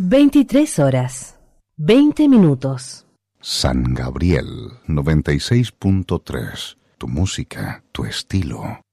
23 horas, 20 minutos. San Gabriel 96.3. Tu música, tu estilo.